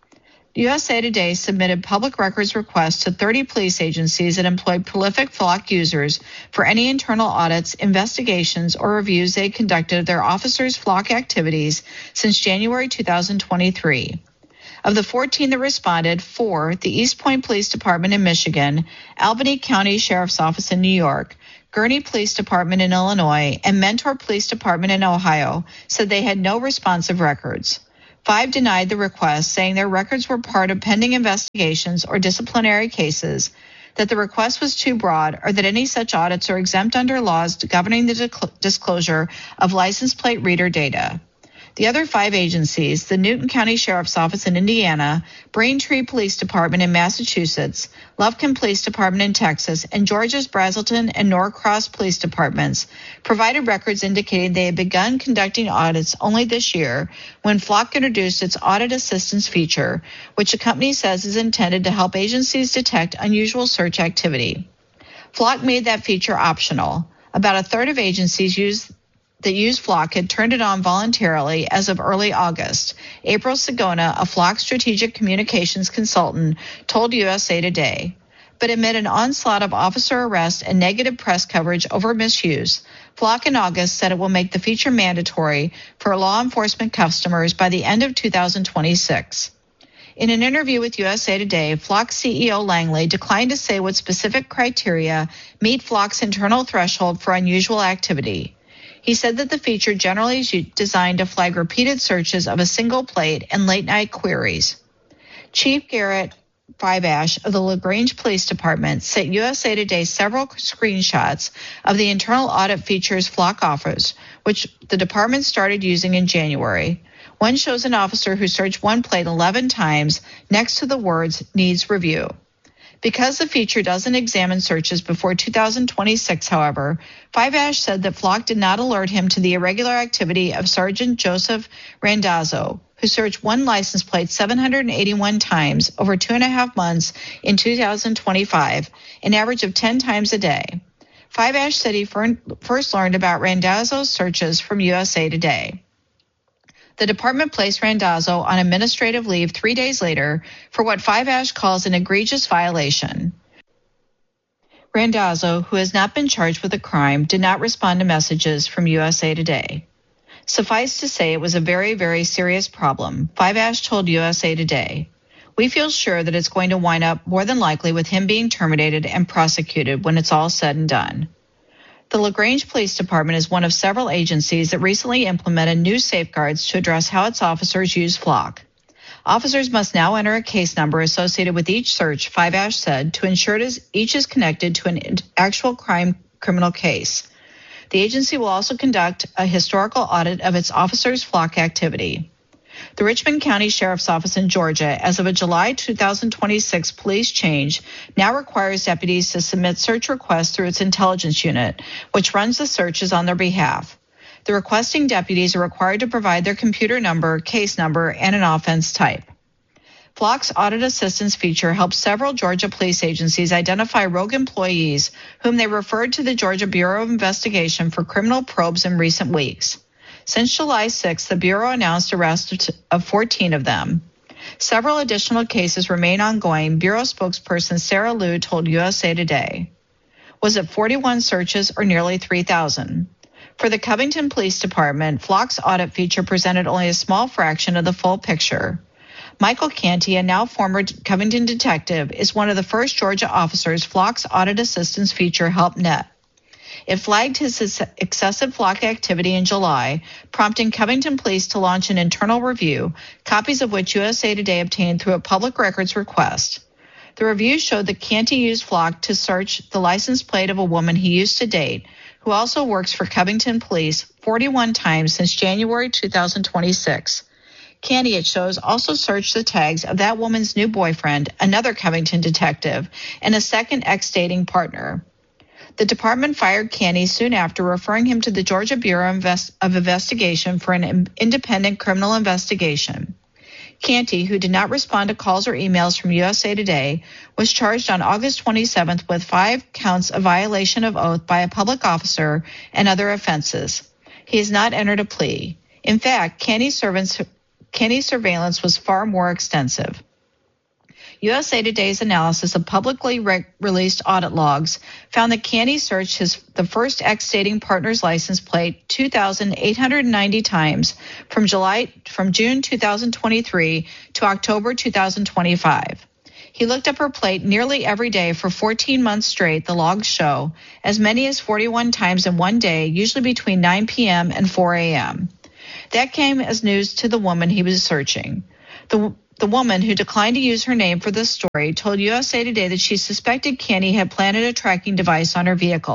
USA Today submitted public records requests to 30 police agencies that employed prolific Flock users for any internal audits, investigations, or reviews they conducted of their officers' Flock activities since January 2023. Of the 14 that responded, 4, the East Point Police Department in Michigan, Albany County Sheriff's Office in New York, Gurnee Police Department in Illinois, and Mentor Police Department in Ohio, said they had no responsive records. 5 denied the request, saying their records were part of pending investigations or disciplinary cases, that the request was too broad, or that any such audits are exempt under laws governing the disclosure of license plate reader data. The other 5 agencies, the Newton County Sheriff's Office in Indiana, Braintree Police Department in Massachusetts, Lufkin Police Department in Texas, and Georgia's Brazelton and Norcross Police Departments, provided records indicating they had begun conducting audits only this year when Flock introduced its audit assistance feature, which the company says is intended to help agencies detect unusual search activity. Flock made that feature optional. About a third of agencies that use Flock had turned it on voluntarily as of early August. April Sagona, a Flock strategic communications consultant, told USA Today. But amid an onslaught of officer arrests and negative press coverage over misuse, Flock in August said it will make the feature mandatory for law enforcement customers by the end of 2026. In an interview with USA Today, Flock CEO Langley declined to say what specific criteria meet Flock's internal threshold for unusual activity. He said that the feature generally is designed to flag repeated searches of a single plate and late-night queries. Chief Garrett Fibash of the LaGrange Police Department sent USA Today several screenshots of the internal audit features Flock offers, which the department started using in January. One shows an officer who searched one plate 11 times next to the words "needs review." Because the feature doesn't examine searches before 2026, however, Fibash said that Flock did not alert him to the irregular activity of Sergeant Joseph Randazzo, who searched one license plate 781 times over 2.5 months in 2025, an average of 10 times a day. Fibash said he first learned about Randazzo's searches from USA Today. The department placed Randazzo on administrative leave 3 days later for what Fibash calls an egregious violation. Randazzo, who has not been charged with a crime, did not respond to messages from USA Today. Suffice to say, it was a very, very serious problem, Fibash told USA Today. We feel sure that it's going to wind up more than likely with him being terminated and prosecuted when it's all said and done. The LaGrange Police Department is one of several agencies that recently implemented new safeguards to address how its officers use Flock. Officers must now enter a case number associated with each search, Fibash said, to ensure each is connected to an actual criminal case. The agency will also conduct a historical audit of its officers' Flock activity. The Richmond County Sheriff's Office in Georgia, as of a July 2026 police change, now requires deputies to submit search requests through its intelligence unit, which runs the searches on their behalf. The requesting deputies are required to provide their computer number, case number, and an offense type. Flock's audit assistance feature helps several Georgia police agencies identify rogue employees whom they referred to the Georgia Bureau of Investigation for criminal probes in recent weeks. Since July 6, the Bureau announced arrests of 14 of them. Several additional cases remain ongoing, Bureau spokesperson Sarah Liu told USA Today. Was it 41 searches or nearly 3,000? For the Covington Police Department, Flock's audit feature presented only a small fraction of the full picture. Michael Canty, a now former Covington detective, is one of the first Georgia officers Flock's audit assistance feature helped net. It flagged his excessive Flock activity in July, prompting Covington Police to launch an internal review, copies of which USA Today obtained through a public records request. The review showed that Canty used Flock to search the license plate of a woman he used to date, who also works for Covington Police, 41 times since January 2026. Canty, it shows, also searched the tags of that woman's new boyfriend, another Covington detective, and a second ex-dating partner. The department fired Canty soon after, referring him to the Georgia Bureau of Investigation for an independent criminal investigation. Canty, who did not respond to calls or emails from USA Today, was charged on August 27th with 5 counts of violation of oath by a public officer and other offenses. He has not entered a plea. In fact, Canty's surveillance was far more extensive. USA Today's analysis of publicly released audit logs found that Canty searched the first ex-dating partner's license plate 2,890 times from June 2023 to October 2025. He looked up her plate nearly every day for 14 months straight, the logs show, as many as 41 times in one day, usually between 9 p.m. and 4 a.m. That came as news to the woman he was searching. The woman, who declined to use her name for this story, told USA Today that she suspected Canty had planted a tracking device on her vehicle.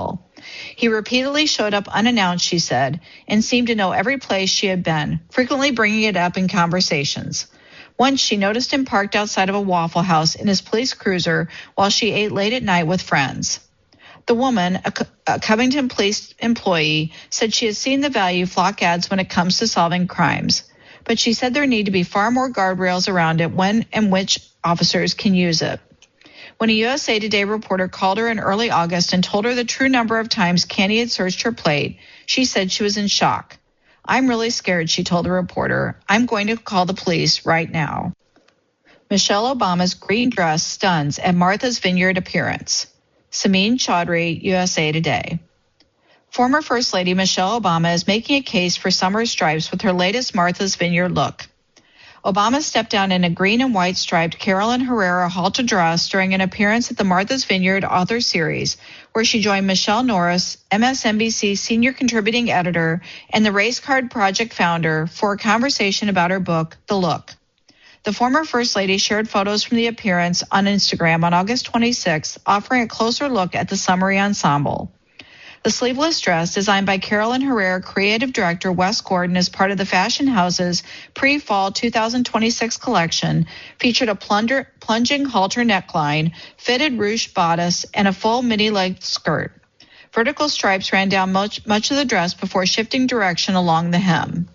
He repeatedly showed up unannounced, she said, and seemed to know every place she had been, frequently bringing it up in conversations. Once she noticed him parked outside of a Waffle House in his police cruiser while she ate late at night with friends. The woman, a Covington police employee, said she had seen the value flock adds when it comes to solving crimes, but she said there need to be far more guardrails around it when and which officers can use it. When a USA Today reporter called her in early August and told her the true number of times Candy had searched her plate, she said she was in shock. "I'm really scared," she told the reporter. "I'm going to call the police right now." Michelle Obama's green dress stuns at Martha's Vineyard appearance. Samin Chaudhry, USA Today. Former First Lady Michelle Obama is making a case for summer stripes with her latest Martha's Vineyard look. Obama stepped down in a green and white striped Carolyn Herrera halter dress during an appearance at the Martha's Vineyard author series, where she joined Michelle Norris, MSNBC senior contributing editor and the Race Card Project founder, for a conversation about her book, The Look. The former First Lady shared photos from the appearance on Instagram on August 26th, offering a closer look at the summery ensemble. The sleeveless dress, designed by Carolyn Herrera creative director Wes Gordon as part of the fashion house's pre-fall 2026 collection, featured a plunging halter neckline, fitted ruche bodice, and a full midi-leg skirt. Vertical stripes ran down much of the dress before shifting direction along the hem.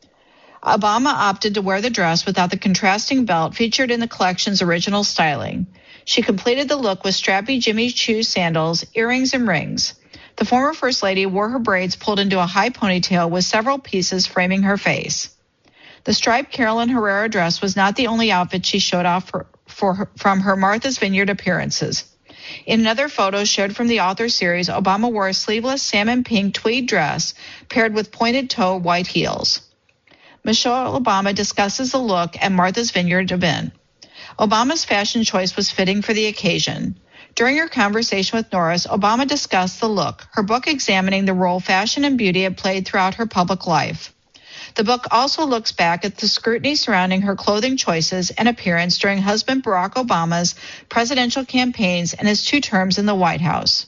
Obama opted to wear the dress without the contrasting belt featured in the collection's original styling. She completed the look with strappy Jimmy Choo sandals, earrings, and rings. The former First Lady wore her braids pulled into a high ponytail with several pieces framing her face. The striped Carolyn Herrera dress was not the only outfit she showed off from her Martha's Vineyard appearances. In another photo shared from the author series, Obama wore a sleeveless salmon pink tweed dress paired with pointed toe white heels. Michelle Obama discusses the look at Martha's Vineyard event. Obama's fashion choice was fitting for the occasion. During her conversation with Norris, Obama discussed The Look, her book examining the role fashion and beauty had played throughout her public life. The book also looks back at the scrutiny surrounding her clothing choices and appearance during husband Barack Obama's presidential campaigns and his 2 terms in the White House.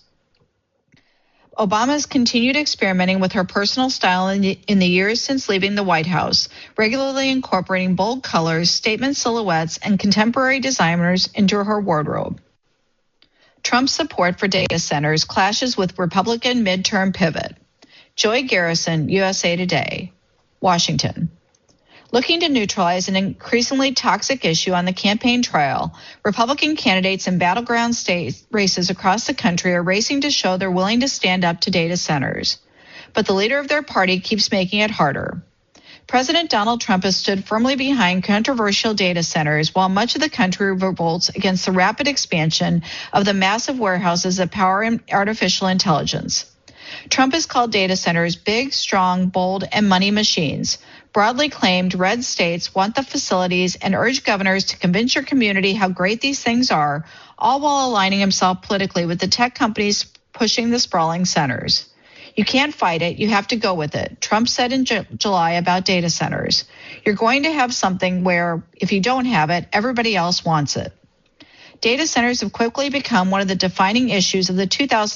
Obama's continued experimenting with her personal style in the years since leaving the White House, regularly incorporating bold colors, statement silhouettes, and contemporary designers into her wardrobe. Trump's support for data centers clashes with Republican midterm pivot. Joy Garrison, USA Today. Washington. Looking to neutralize an increasingly toxic issue on the campaign trail, Republican candidates in battleground state races across the country are racing to show they're willing to stand up to data centers. But the leader of their party keeps making it harder. President Donald Trump has stood firmly behind controversial data centers while much of the country revolts against the rapid expansion of the massive warehouses that power artificial intelligence. Trump has called data centers big, strong, bold, and money machines, broadly claimed red states want the facilities, and urged governors to convince your community how great these things are, all while aligning himself politically with the tech companies pushing the sprawling centers. You can't fight it, you have to go with it, Trump said in July about data centers. You're going to have something where, if you don't have it, everybody else wants it. Data centers have quickly become one of the defining issues of the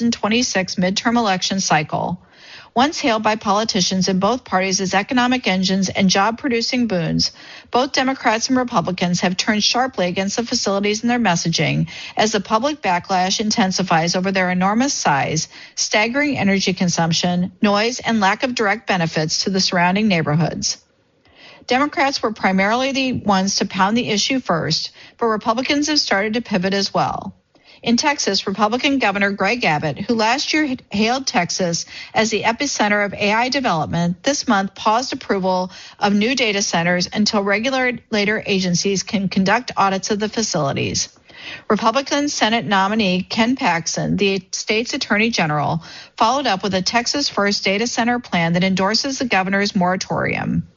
2026 midterm election cycle. Once hailed by politicians in both parties as economic engines and job-producing boons, both Democrats and Republicans have turned sharply against the facilities in their messaging as the public backlash intensifies over their enormous size, staggering energy consumption, noise, and lack of direct benefits to the surrounding neighborhoods. Democrats were primarily the ones to pound the issue first, but Republicans have started to pivot as well. In Texas, Republican Governor Greg Abbott, who last year hailed Texas as the epicenter of AI development, this month paused approval of new data centers until regulator agencies can conduct audits of the facilities. Republican Senate nominee Ken Paxton, the state's attorney general, followed up with a Texas First data center plan that endorses the governor's moratorium.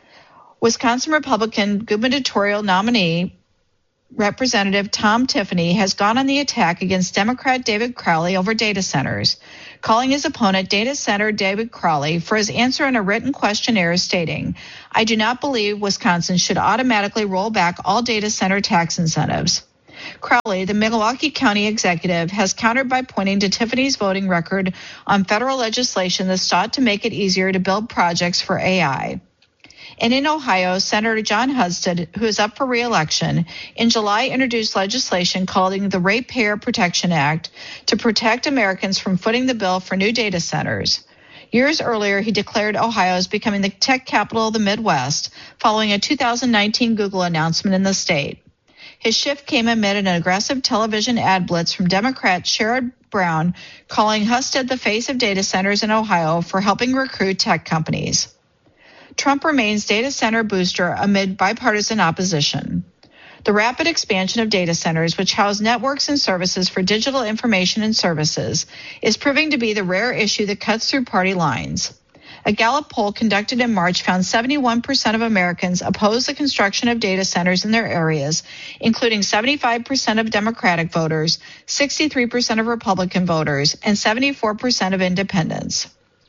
Wisconsin Republican gubernatorial nominee Representative Tom Tiffany has gone on the attack against Democrat David Crowley over data centers, calling his opponent data center David Crowley for his answer in a written questionnaire stating, "I do not believe Wisconsin should automatically roll back all data center tax incentives." Crowley, the Milwaukee County executive, has countered by pointing to Tiffany's voting record on federal legislation that sought to make it easier to build projects for AI. And in Ohio, Senator John Husted, who is up for re-election, in July introduced legislation calling the Ratepayer Protection Act to protect Americans from footing the bill for new data centers. Years earlier, he declared Ohio as becoming the tech capital of the Midwest, following a 2019 Google announcement in the state. His shift came amid an aggressive television ad blitz from Democrat Sherrod Brown, calling Husted the face of data centers in Ohio for helping recruit tech companies. Trump remains data center booster amid bipartisan opposition. The rapid expansion of data centers, which house networks and services for digital information and services, is proving to be the rare issue that cuts through party lines. A Gallup poll conducted in March found 71% of Americans oppose the construction of data centers in their areas, including 75% of Democratic voters, 63% of Republican voters, and 74% of independents.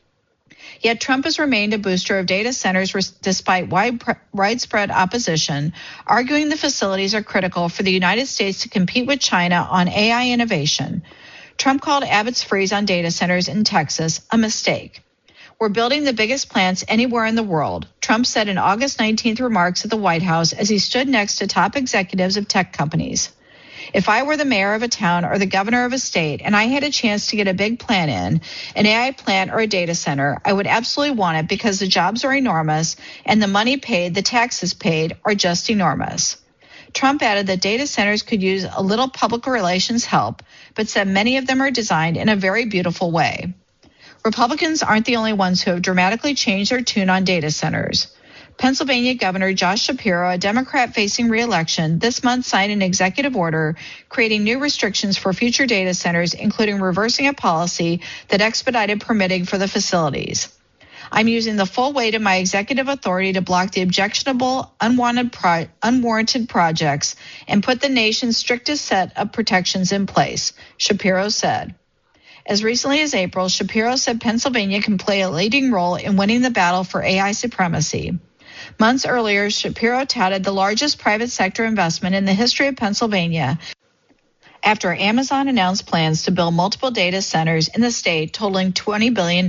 Yet Trump has remained a booster of data centers despite widespread opposition, arguing the facilities are critical for the United States to compete with China on AI innovation. Trump called Abbott's freeze on data centers in Texas a mistake. We're building the biggest plants anywhere in the world, Trump said in August 19th remarks at the White House as he stood next to top executives of tech companies. If I were the mayor of a town or the governor of a state and I had a chance to get a big plant in, an AI plant or a data center, I would absolutely want it because the jobs are enormous and the money paid, the taxes paid, are just enormous. Trump added that data centers could use a little public relations help, but said many of them are designed in a very beautiful way. Republicans aren't the only ones who have dramatically changed their tune on data centers. Pennsylvania Governor Josh Shapiro, a Democrat facing re-election, this month signed an executive order creating new restrictions for future data centers, including reversing a policy that expedited permitting for the facilities. I'm using the full weight of my executive authority to block the objectionable, unwarranted projects and put the nation's strictest set of protections in place, Shapiro said. As recently as April, Shapiro said Pennsylvania can play a leading role in winning the battle for AI supremacy. Months earlier, Shapiro touted the largest private sector investment in the history of Pennsylvania after Amazon announced plans to build multiple data centers in the state totaling $20 billion.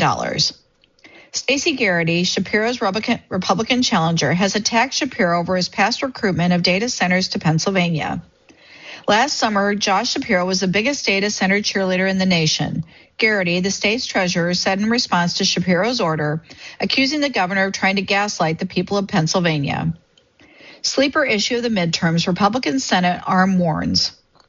Stacey Garrity, Shapiro's Republican challenger, has attacked Shapiro over his past recruitment of data centers to Pennsylvania. Last summer, Josh Shapiro was the biggest data center cheerleader in the nation. Garrity, the state's treasurer, said in response to Shapiro's order, accusing the governor of trying to gaslight the people of Pennsylvania. Sleeper issue of the midterms, Republican Senate arm warns.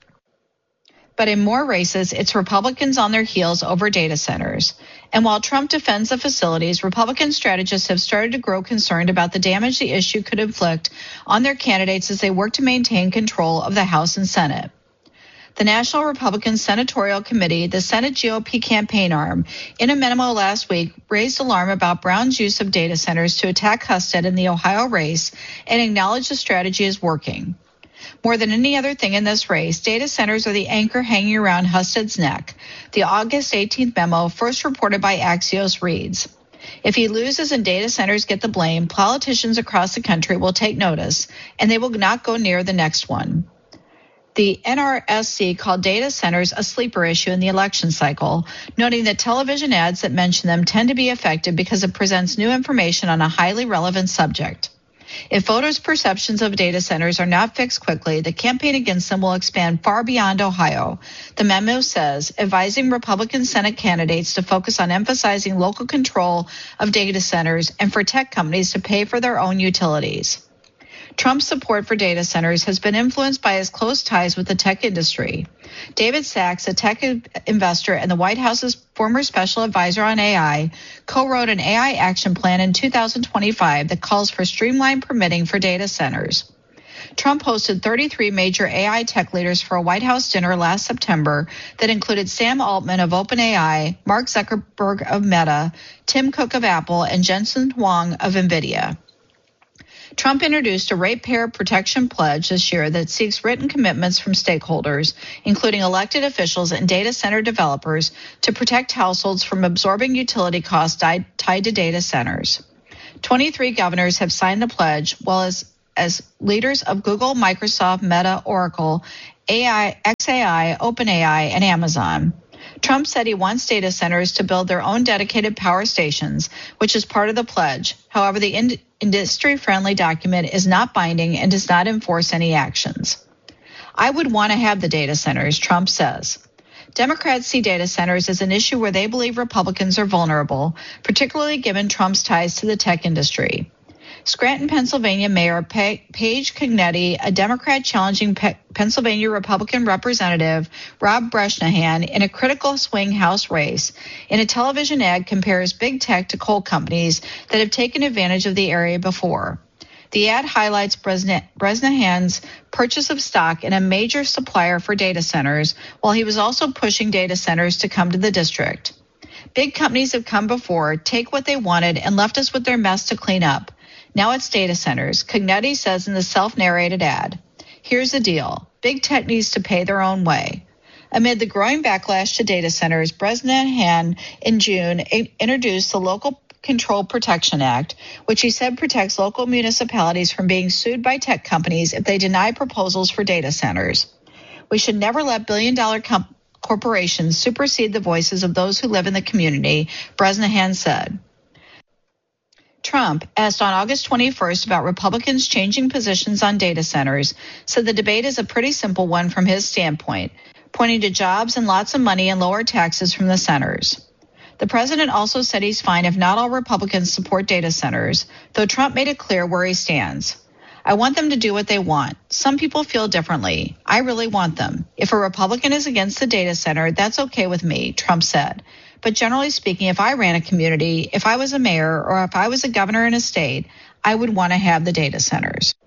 But in more races, it's Republicans on their heels over data centers. And while Trump defends the facilities, Republican strategists have started to grow concerned about the damage the issue could inflict on their candidates as they work to maintain control of the House and Senate. The National Republican Senatorial Committee, the Senate GOP campaign arm, in a memo last week raised alarm about Brown's use of data centers to attack Husted in the Ohio race and acknowledged the strategy is working. More than any other thing in this race, data centers are the anchor hanging around Husted's neck. The August 18th memo, first reported by Axios, reads, if he loses and data centers get the blame, politicians across the country will take notice, and they will not go near the next one. The NRSC called data centers a sleeper issue in the election cycle, noting that television ads that mention them tend to be effective because it presents new information on a highly relevant subject. If voters' perceptions of data centers are not fixed quickly, the campaign against them will expand far beyond Ohio. The memo says, advising Republican Senate candidates to focus on emphasizing local control of data centers and for tech companies to pay for their own utilities. Trump's support for data centers has been influenced by his close ties with the tech industry. David Sachs, a tech investor and the White House's former special advisor on AI, co-wrote an AI action plan in 2025 that calls for streamlined permitting for data centers. Trump hosted 33 major AI tech leaders for a White House dinner last September that included Sam Altman of OpenAI, Mark Zuckerberg of Meta, Tim Cook of Apple, and Jensen Huang of NVIDIA. Trump introduced a ratepayer protection pledge this year that seeks written commitments from stakeholders, including elected officials and data center developers, to protect households from absorbing utility costs tied to data centers. 23 governors have signed the pledge, while as leaders of Google, Microsoft, Meta, Oracle, xAI, OpenAI, and Amazon. Trump said he wants data centers to build their own dedicated power stations, which is part of the pledge. However, the industry-friendly document is not binding and does not enforce any actions. I would want to have the data centers, Trump says. Democrats see data centers as an issue where they believe Republicans are vulnerable, particularly given Trump's ties to the tech industry. Scranton, Pennsylvania Mayor Paige Cognetti, a Democrat challenging Pennsylvania Republican Representative Rob Bresnahan in a critical swing House race, in a television ad compares big tech to coal companies that have taken advantage of the area before. The ad highlights Bresnahan's purchase of stock in a major supplier for data centers, while he was also pushing data centers to come to the district. Big companies have come before, take what they wanted, and left us with their mess to clean up. Now it's data centers, Cognetti says in the self-narrated ad. Here's the deal. Big tech needs to pay their own way. Amid the growing backlash to data centers, Bresnahan in June introduced the Local Control Protection Act, which he said protects local municipalities from being sued by tech companies if they deny proposals for data centers. We should never let billion-dollar corporations supersede the voices of those who live in the community, Bresnahan said. Trump, asked on August 21st about Republicans changing positions on data centers, said the debate is a pretty simple one from his standpoint, pointing to jobs and lots of money and lower taxes from the centers. The president also said he's fine if not all Republicans support data centers, though Trump made it clear where he stands. I want them to do what they want. Some people feel differently. I really want them. If a Republican is against the data center, that's okay with me, Trump said. But generally speaking, if I ran a community, if I was a mayor, or if I was a governor in a state, I would want to have the data centers.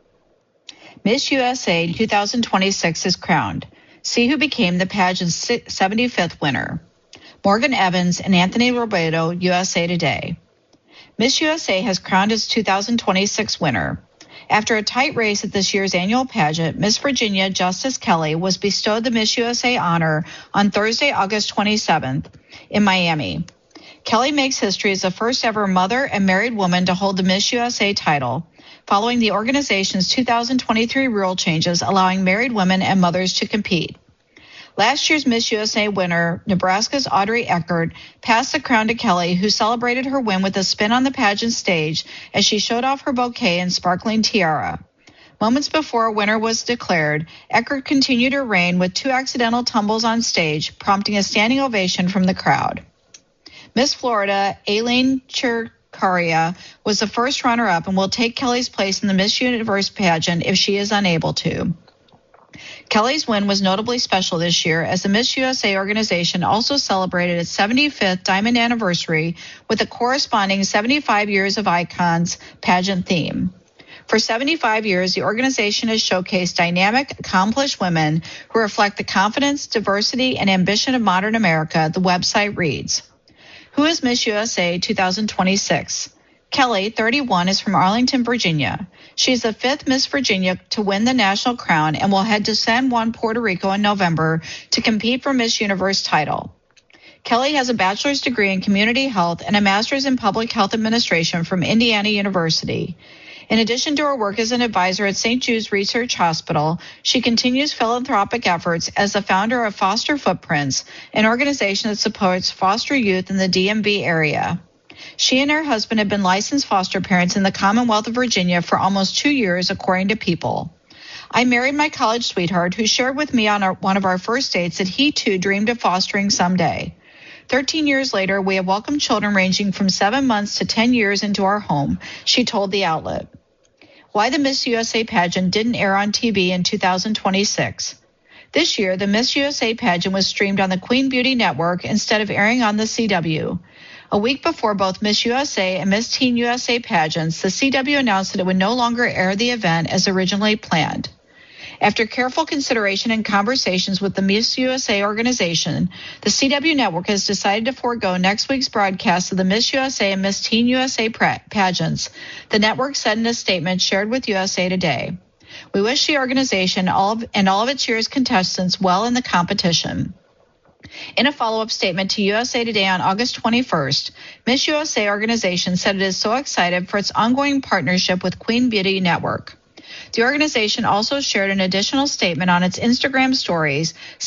Miss USA 2026 is crowned. See who became the pageant's 75th winner. Morgan Evans and Anthony Roberto, USA Today. Miss USA has crowned its 2026 winner. After a tight race at this year's annual pageant, Miss Virginia Justice Kelly was bestowed the Miss USA honor on Thursday, August 27th in Miami. Kelly makes history as the first ever mother and married woman to hold the Miss USA title, following the organization's 2023 rule changes allowing married women and mothers to compete. Last year's Miss USA winner, Nebraska's Audrey Eckert, passed the crown to Kelly, who celebrated her win with a spin on the pageant stage as she showed off her bouquet and sparkling tiara. Moments before a winner was declared, Eckert continued her reign with 2 accidental tumbles on stage, prompting a standing ovation from the crowd. Miss Florida, Aileen Chircaria, was the first runner-up and will take Kelly's place in the Miss Universe pageant if she is unable to. Kelly's win was notably special this year as the Miss USA organization also celebrated its 75th diamond anniversary with a corresponding 75 years of icons pageant theme. For 75 years, the organization has showcased dynamic, accomplished women who reflect the confidence, diversity, and ambition of modern America, the website reads. Who is Miss USA 2026? Kelly, 31, is from Arlington, Virginia. She's the 5th Miss Virginia to win the national crown and will head to San Juan, Puerto Rico in November to compete for Miss Universe title. Kelly has a bachelor's degree in community health and a master's in public health administration from Indiana University. In addition to her work as an advisor at St. Jude's Research Hospital, she continues philanthropic efforts as the founder of Foster Footprints, an organization that supports foster youth in the DMV area. She and her husband have been licensed foster parents in the Commonwealth of Virginia for almost 2 years, according to People. I married my college sweetheart, who shared with me on one of our first dates that he too dreamed of fostering someday. 13 years later, we have welcomed children ranging from 7 months to 10 years into our home, she told the outlet. Why the Miss USA pageant didn't air on TV in 2026. This year, the Miss USA pageant was streamed on the Queen Beauty Network instead of airing on the CW. A week before both Miss USA and Miss Teen USA pageants, the CW announced that it would no longer air the event as originally planned. After careful consideration and conversations with the Miss USA organization, the CW network has decided to forego next week's broadcast of the Miss USA and Miss Teen USA pageants, the network said in a statement shared with USA Today. We wish the organization and all of its year's contestants well in the competition. In a follow-up statement to USA Today on August 21st, Miss USA organization said it is so excited for its ongoing partnership with Queen Beauty Network. The organization also shared an additional statement on its Instagram stories